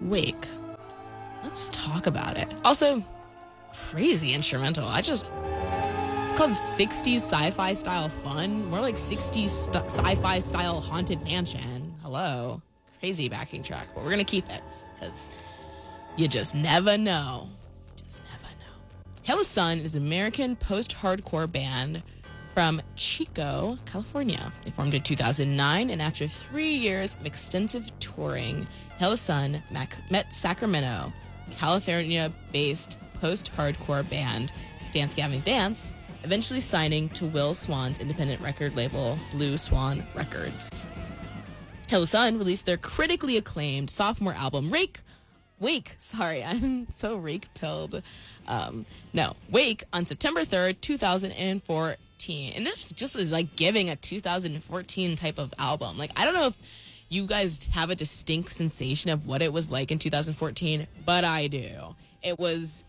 Wake. Let's talk about it. Also, crazy instrumental. It's called 60s sci-fi style fun. More like 60s sci-fi style haunted mansion. Hello. Crazy backing track. But we're going to keep it because you just never know. Just never know. Hail the Sun is an American post-hardcore band from Chico, California. They formed in 2009, and after 3 years of extensive touring, Hail the Sun met Sacramento, California-based post-hardcore band Dance Gavin Dance, eventually signing to Will Swan's independent record label, Blue Swan Records. Hail the Sun released their critically acclaimed sophomore album, Wake, sorry, I'm so rake-pilled. Wake, on September 3rd, 2014. And this just is like giving a 2014 type of album. Like, I don't know if you guys have a distinct sensation of what it was like in 2014, but I do. It was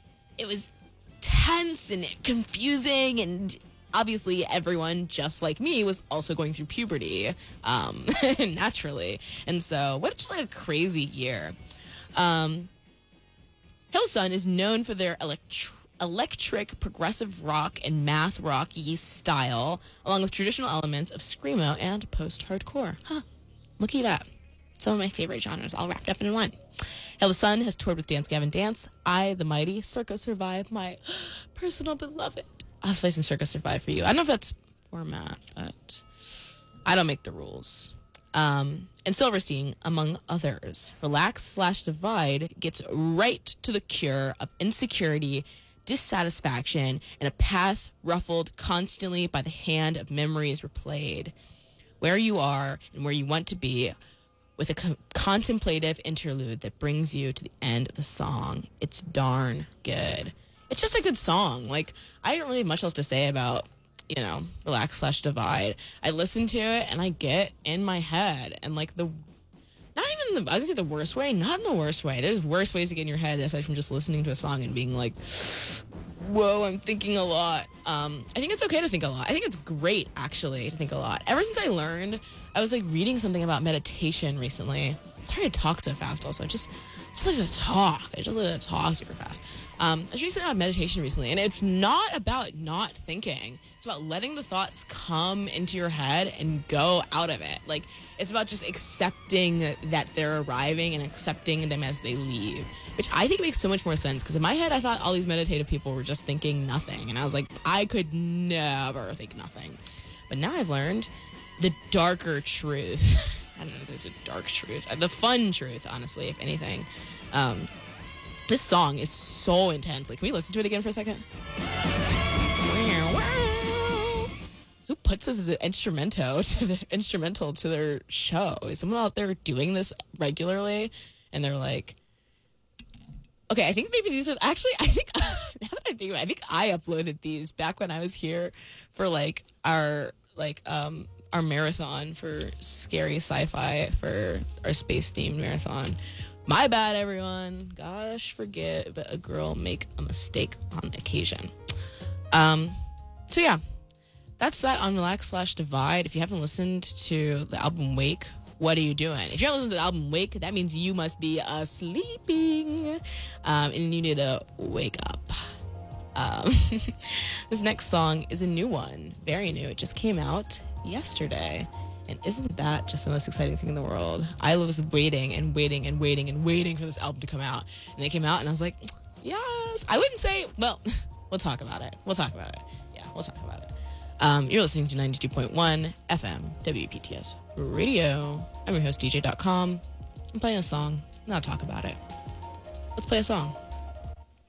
tense and confusing, and obviously everyone, just like me, was also going through puberty, naturally. And so, what just like a crazy year. Hail the Sun is known for their electric progressive rock and math rocky style, along with traditional elements of screamo and post-hardcore. Look at that. Some of my favorite genres all wrapped up in one. Hail the Sun has toured with Dance Gavin Dance, I, The Mighty, Circa Survive, my personal beloved. I'll play some Circa Survive for you. I don't know if that's format, but I don't make the rules. And Silverstein, among others. Relax/Divide gets right to the cure of insecurity, dissatisfaction, and a past ruffled constantly by the hand of memories replayed. Where you are and where you want to be, with a contemplative interlude that brings you to the end of the song. It's darn good. It's just a good song. Like, I don't really have much else to say about, Relax/Divide. I listen to it and I get in my head, and like I was gonna say the worst way, not in the worst way. There's worse ways to get in your head aside from just listening to a song and being like, whoa, I'm thinking a lot. I think it's okay to think a lot. I think it's great, actually, to think a lot. Ever since I was like reading something about meditation recently. Sorry to talk so fast also. Just like to talk. I just like to talk super fast. I was reading something about meditation recently, and it's not about not thinking. It's about letting the thoughts come into your head and go out of it. Like, it's about just accepting that they're arriving and accepting them as they leave, which I think makes so much more sense, because in my head, I thought all these meditative people were just thinking nothing, and I was like, I could never think nothing. But now I've learned the darker truth. I don't know if there's a dark truth. The fun truth, honestly, if anything. This song is so intense. Like, can we listen to it again for a second? Who puts this as an instrumental to their show? Is someone out there doing this regularly? And they're like, okay, I think maybe these are actually, now that I think about it, I think I uploaded these back when I was here for our marathon for scary sci-fi, for our space themed marathon. My bad, everyone. Gosh, forget that a girl make a mistake on occasion. So yeah, that's that on Relax/Divide. If you haven't listened to the album Wake, what are you doing? If you haven't listened to the album Wake, that means you must be sleeping, and you need to wake up. This next song is a new one, very new. It just came out yesterday. And isn't that just the most exciting thing in the world? I was waiting for this album to come out. And they came out, and I was like, yes. I wouldn't say, well, we'll talk about it. Yeah, we'll talk about it. You're listening to 92.1 FM WPTS Radio. I'm your host, DJ.com. I'm playing a song. Now talk about it. Let's play a song.